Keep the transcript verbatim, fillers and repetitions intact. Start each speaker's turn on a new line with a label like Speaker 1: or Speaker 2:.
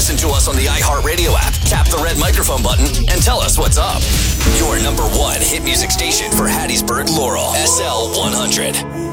Speaker 1: Listen to us on the iHeartRadio app. Tap the red microphone button and tell us what's up. Your number one hit music station for Hattiesburg, Laurel. S L one hundred.